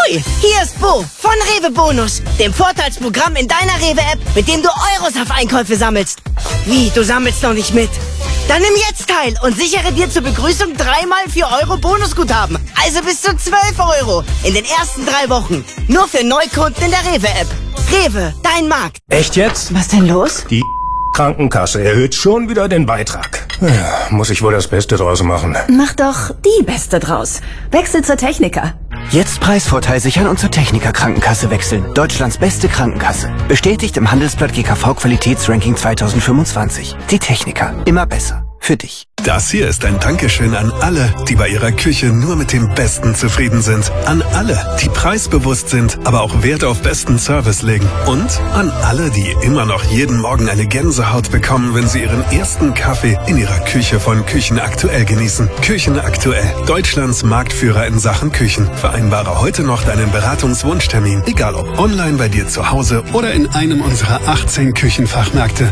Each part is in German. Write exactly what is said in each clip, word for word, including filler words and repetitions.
Ahoi, hier ist Bo von Rewe Bonus, dem Vorteilsprogramm in deiner Rewe-App, mit dem du Euros auf Einkäufe sammelst. Wie, du sammelst noch nicht mit? Dann nimm jetzt teil und sichere dir zur Begrüßung dreimal vier Euro Bonusguthaben. Also bis zu zwölf Euro in den ersten drei Wochen. Nur für Neukunden in der Rewe-App. Rewe, dein Markt. Echt jetzt? Was denn los? Die Krankenkasse erhöht schon wieder den Beitrag. Ja, muss ich wohl das Beste draus machen. Mach doch die Beste draus. Wechsel zur Techniker. Jetzt Preisvorteil sichern und zur Techniker Krankenkasse wechseln. Deutschlands beste Krankenkasse. Bestätigt im Handelsblatt G K V Qualitätsranking zwanzig fünfundzwanzig. Die Techniker. Immer besser. Für dich. Das hier ist ein Dankeschön an alle, die bei ihrer Küche nur mit dem Besten zufrieden sind. An alle, die preisbewusst sind, aber auch Wert auf besten Service legen. Und an alle, die immer noch jeden Morgen eine Gänsehaut bekommen, wenn sie ihren ersten Kaffee in ihrer Küche von Küchen Aktuell genießen. Küchen Aktuell. Deutschlands Marktführer in Sachen Küchen. Vereinbare heute noch deinen Beratungswunschtermin. Egal ob online bei dir zu Hause oder in einem unserer achtzehn Küchenfachmärkte.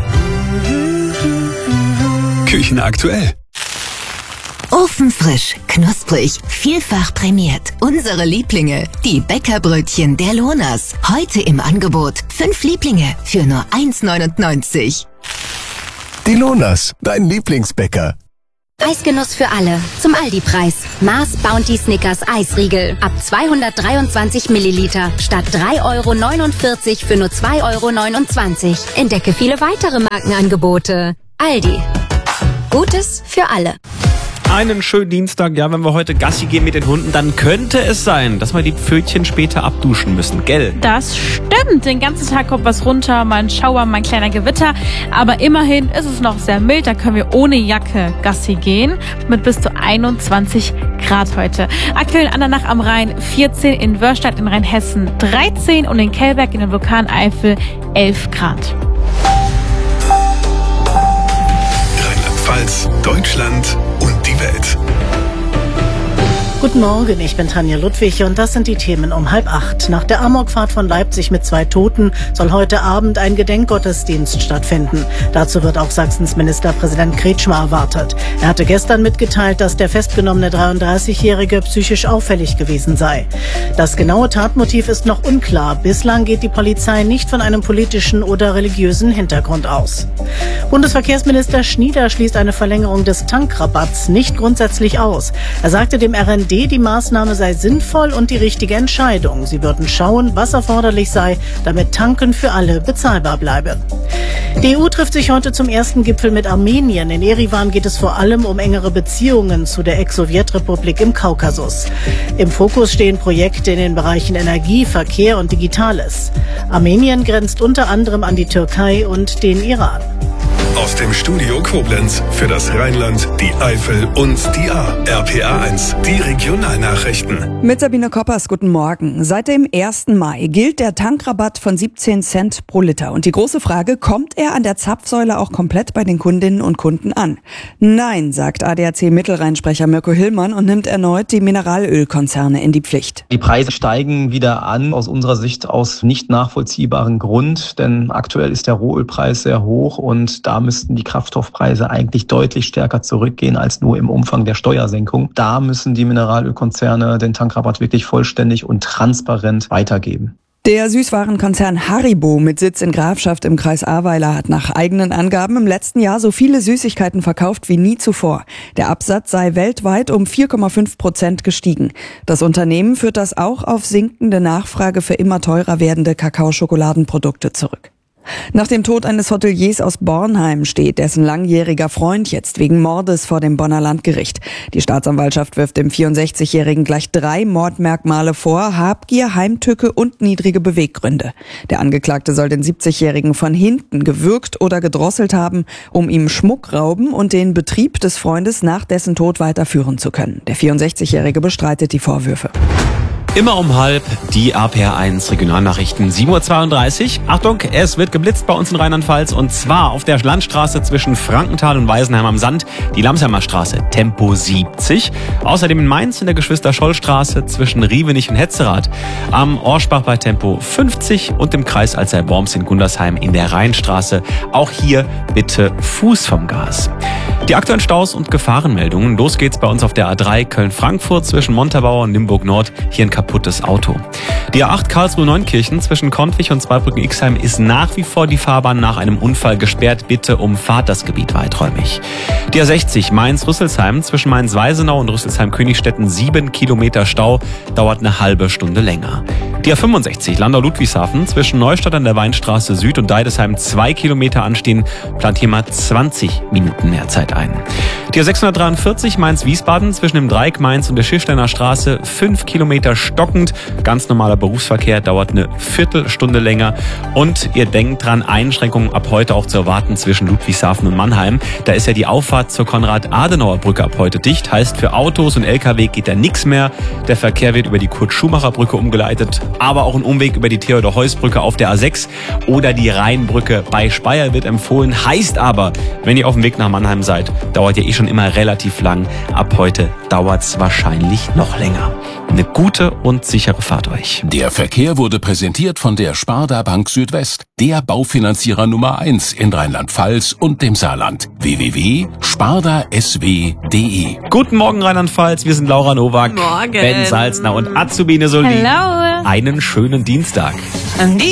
Küchen Aktuell. Ofenfrisch, knusprig, vielfach prämiert. Unsere Lieblinge, die Bäckerbrötchen der Lohners. Heute im Angebot. Fünf Lieblinge für nur eins neunundneunzig. Die Lohners, dein Lieblingsbäcker. Eisgenuss für alle. Zum Aldi-Preis. Mars Bounty Snickers Eisriegel. Ab zweihundertdreiundzwanzig Milliliter. Statt drei Euro neunundvierzig für nur zwei Euro neunundzwanzig. Entdecke viele weitere Markenangebote. Aldi. Gutes für alle. Einen schönen Dienstag. Ja, wenn wir heute Gassi gehen mit den Hunden, dann könnte es sein, dass wir die Pfötchen später abduschen müssen, gell? Das stimmt. Den ganzen Tag kommt was runter, mal ein Schauer, mal ein kleiner Gewitter. Aber immerhin ist es noch sehr mild. Da können wir ohne Jacke Gassi gehen. Mit bis zu einundzwanzig Grad heute. Aktuell in Andernach am Rhein vierzehn, in Wörstadt in Rheinhessen dreizehn und in Kellberg in der Vulkaneifel elf Grad. Rheinland-Pfalz, Deutschland und die Welt. Guten Morgen, ich bin Tanja Ludwig und das sind die Themen um halb acht. Nach der Amokfahrt von Leipzig mit zwei Toten soll heute Abend ein Gedenkgottesdienst stattfinden. Dazu wird auch Sachsens Ministerpräsident Kretschmer erwartet. Er hatte gestern mitgeteilt, dass der festgenommene dreiunddreißigjährige psychisch auffällig gewesen sei. Das genaue Tatmotiv ist noch unklar. Bislang geht die Polizei nicht von einem politischen oder religiösen Hintergrund aus. Bundesverkehrsminister Schnieder schließt eine Verlängerung des Tankrabatts nicht grundsätzlich aus. Er sagte dem R N D, die Maßnahme sei sinnvoll und die richtige Entscheidung. Sie würden schauen, was erforderlich sei, damit Tanken für alle bezahlbar bleibe. Die E U trifft sich heute zum ersten Gipfel mit Armenien. In Erivan geht es vor allem um engere Beziehungen zu der Ex-Sowjetrepublik im Kaukasus. Im Fokus stehen Projekte in den Bereichen Energie, Verkehr und Digitales. Armenien grenzt unter anderem an die Türkei und den Iran. Aus dem Studio Koblenz für das Rheinland, die Eifel und die A. R P A eins, die Regionalnachrichten. Mit Sabine Koppers, guten Morgen. Seit dem ersten Mai gilt der Tankrabatt von siebzehn Cent pro Liter. Und die große Frage, kommt er an der Zapfsäule auch komplett bei den Kundinnen und Kunden an? Nein, sagt A D A C-Mittelrheinsprecher Mirko Hillmann und nimmt erneut die Mineralölkonzerne in die Pflicht. Die Preise steigen wieder an, aus unserer Sicht aus nicht nachvollziehbaren Grund. Denn aktuell ist der Rohölpreis sehr hoch und da müssten die Kraftstoffpreise eigentlich deutlich stärker zurückgehen als nur im Umfang der Steuersenkung. Da müssen die Mineralölkonzerne den Tankrabatt wirklich vollständig und transparent weitergeben. Der Süßwarenkonzern Haribo mit Sitz in Grafschaft im Kreis Ahrweiler hat nach eigenen Angaben im letzten Jahr so viele Süßigkeiten verkauft wie nie zuvor. Der Absatz sei weltweit um vier Komma fünf Prozent gestiegen. Das Unternehmen führt das auch auf sinkende Nachfrage für immer teurer werdende Kakaoschokoladenprodukte zurück. Nach dem Tod eines Hoteliers aus Bornheim steht dessen langjähriger Freund jetzt wegen Mordes vor dem Bonner Landgericht. Die Staatsanwaltschaft wirft dem vierundsechzigjährigen gleich drei Mordmerkmale vor: Habgier, Heimtücke und niedrige Beweggründe. Der Angeklagte soll den siebzigjährigen von hinten gewürgt oder gedrosselt haben, um ihm Schmuck rauben und den Betrieb des Freundes nach dessen Tod weiterführen zu können. Der vierundsechzigjährige bestreitet die Vorwürfe. Immer um halb die A P R eins Regionalnachrichten, sieben Uhr zweiunddreißig. Achtung, es wird geblitzt bei uns in Rheinland-Pfalz und zwar auf der Landstraße zwischen Frankenthal und Weisenheim am Sand, die Lamsheimer Straße, Tempo siebzig. Außerdem in Mainz in der Geschwister-Scholl-Straße zwischen Rievenich und Hetzerath, am Orschbach bei Tempo fünfzig und im Kreis Alzey-Worms in Gundersheim in der Rheinstraße. Auch hier bitte Fuß vom Gas. Die aktuellen Staus und Gefahrenmeldungen. Los geht's bei uns auf der A drei Köln-Frankfurt zwischen Montabaur und Limburg Nord. Hier in Kap kaputtes Auto. Die A acht Karlsruhe-Neunkirchen zwischen Kontwich und Zweibrücken-Ixheim ist nach wie vor die Fahrbahn nach einem Unfall gesperrt. Bitte umfahrt das Gebiet weiträumig. Die A sechzig Mainz-Rüsselsheim zwischen Mainz-Weisenau und Rüsselsheim-Königstetten sieben Kilometer Stau, dauert eine halbe Stunde länger. Die A fünfundsechzig Landau-Ludwigshafen zwischen Neustadt an der Weinstraße Süd und Deidesheim zwei Kilometer anstehen, plant hier mal zwanzig Minuten mehr Zeit ein. Die A sechshundertdreiundvierzig Mainz-Wiesbaden zwischen dem Dreieck Mainz und der Schiffsteiner Straße fünf Kilometer stockend. Ganz normaler Berufsverkehr, dauert eine Viertelstunde länger. Und ihr denkt dran, Einschränkungen ab heute auch zu erwarten zwischen Ludwigshafen und Mannheim. Da ist ja die Auffahrt zur Konrad-Adenauer-Brücke ab heute dicht. Heißt, für Autos und L K W geht da nichts mehr. Der Verkehr wird über die Kurt-Schumacher-Brücke umgeleitet, aber auch ein Umweg über die Theodor-Heuss-Brücke auf der A sechs oder die Rheinbrücke bei Speyer wird empfohlen. Heißt aber, wenn ihr auf dem Weg nach Mannheim seid, dauert ja eh schon immer relativ lang. Ab heute dauert's wahrscheinlich noch länger. Eine gute und sichere Fahrt euch. Der Verkehr wurde präsentiert von der Sparda Bank Südwest, der Baufinanzierer Nummer eins in Rheinland-Pfalz und dem Saarland. w w w punkt sparda s w punkt d e. Guten Morgen Rheinland-Pfalz, wir sind Laura Nowak, Morgen. Ben Salzner und Azubine Soldi. Hello. Einen schönen Dienstag.